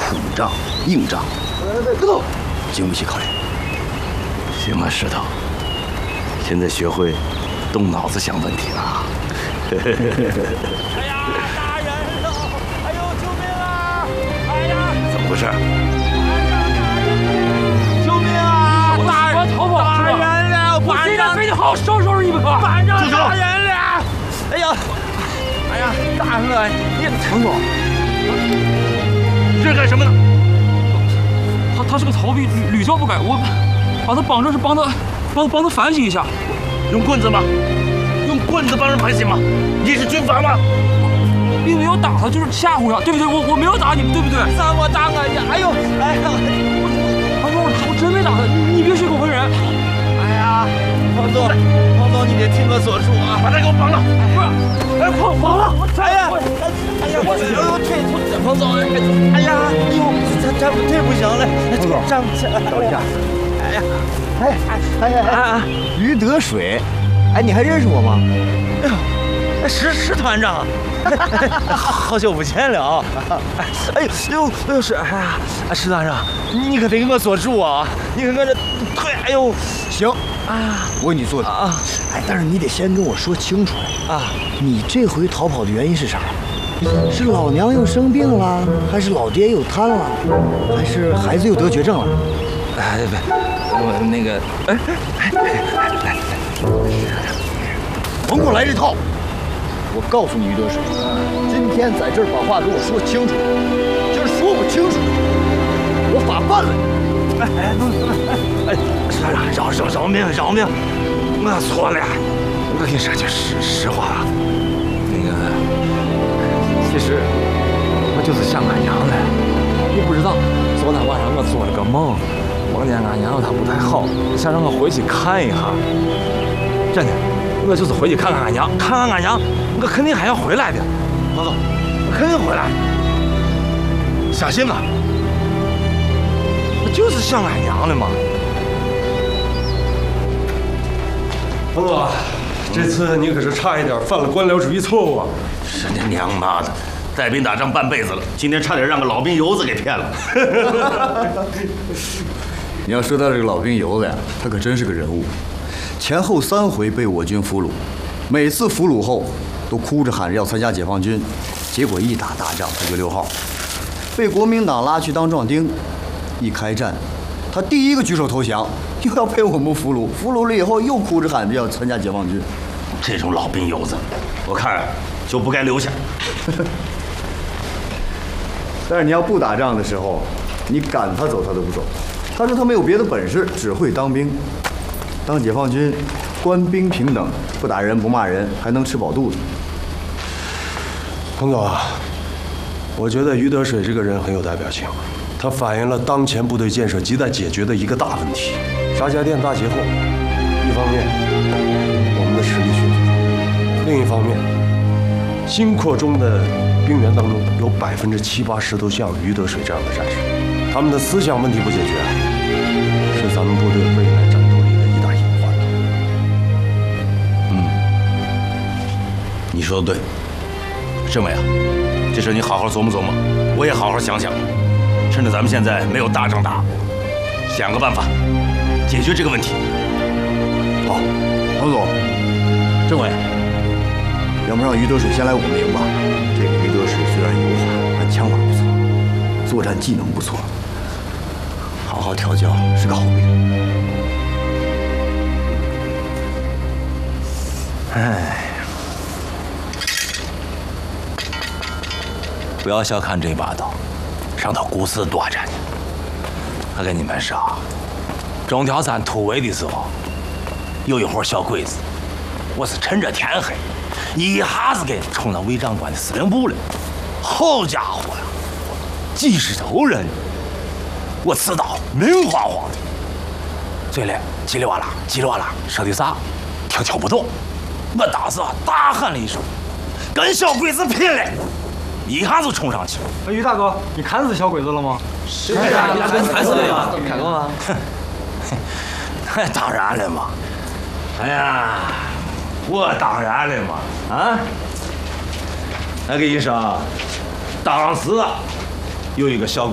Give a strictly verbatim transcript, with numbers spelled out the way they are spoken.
苦仗、硬仗， 跟走， 经不起考验。行了，石头，现在学会动脑子想问题了。 哎呀，打人了！哎呦，救命啊！哎呀， 怎么回事？ 救命啊！打人！ 逃跑！ 打人了！ 我现在非得好好收拾收拾你们可！ 班长打人了！哎呀，哎呀，打人了！你程总， 你这是干什么呢？ 他他是个逃避，屡屡教不改。我把他绑这是帮他帮帮他反省一下。 用棍子吗？用棍子帮人反省吗？你是军阀吗？ 并没有打他，就是吓唬他，对不对？我我没有打你们，对不对？ 让我打我呀！哎呦，哎呀！ 他说我我真没打他，你别血口喷人。 哎呀，黄总，黄总，你得听我所述啊！ 把他给我绑了！ 不是，哎，跑跑了！ 哎呀，哎呀，我哎呦腿，黄总，哎呀，哎呦，这这腿不行了， 黄总， 站不起来， 等一下。 哎呀， 哎哎哎哎，于德水，哎，你还认识我吗？ 哎呦，石石团长，好久不见了啊！哎呦哎呦是哎呀，石团长，你可得给我锁住啊！你看我这腿，哎呦， 行啊，我给你做的啊。哎，但是你得先跟我说清楚啊，你这回逃跑的原因是啥？是老娘又生病了，还是老爹又瘫了，还是孩子又得绝症了？ 哎，别，我那个，哎哎哎，来来， 甭给我来这套！我告诉你，于德水，今天在这儿把话给我说清楚，今儿说不清楚，我法办了你！ 哎哎，不不哎，算了，饶饶饶命饶命，我错了，我跟你说句实实话，那个，其实我就是想俺娘的，你不知道，昨天晚上我做了个梦。梦见俺娘她不太好，想让我回去看一下。真的，我就是回去看看俺娘，看看俺娘，我肯定还要回来的。老总，我肯定回来。相信我，我就是想俺娘的嘛。 彭总，这次你可是差一点犯了官僚主义错误啊！ 是你娘妈的！带兵打仗半辈子了，今天差点让个老兵油子给骗了。 你要说到这个老兵油子呀，他可真是个人物，前后三回被我军俘虏，每次俘虏后都哭着喊着要参加解放军，结果一打大仗他就溜号，被国民党拉去当壮丁。一开战，他第一个举手投降，又要被我们俘虏，俘虏了以后又哭着喊着要参加解放军。 这种老兵油子，我看就不该留下。 但是你要不打仗的时候，你赶他走他都不走。他说他没有别的本事，只会当兵。当解放军，官兵平等，不打人不骂人，还能吃饱肚子。 彭总啊，我觉得于德水这个人很有代表性，他反映了当前部队建设亟待解决的一个大问题。沙家店大劫后，一方面我们的实力迅速，另一方面新扩中的兵员当中有百分之七八十都像于德水这样的战士，他们的思想问题不解决，是咱们部队未来战斗力的一大隐患。 嗯，你说的对，政委啊，这事你好好琢磨琢磨，我也好好想想，趁着咱们现在没有大仗打，想个办法解决这个问题。 好，王总，政委，要不让于德水先来我们营吧？这个于德水虽然油滑，但枪法不错，作战技能不错，好好调教是个好兵。 哎，不要小看这把刀，上头古丝多着呢。我跟你们说，中条山突围的时候，有一伙小鬼子，我是趁着天黑，一下子给冲到卫长官的司令部了。好家伙呀，几十头人，我刺刀明晃晃的，嘴里叽里哇啦叽里哇啦说的啥，听听不懂。我当时啊大喊了一声，跟小鬼子拼了！一下子冲上去。 哎，于大哥，你砍死小鬼子了吗？ 是啊，你砍死砍死了呀？砍过吗？ 那当然了嘛！哎呀，我当然了嘛！啊，我跟你说，当时有一个小鬼。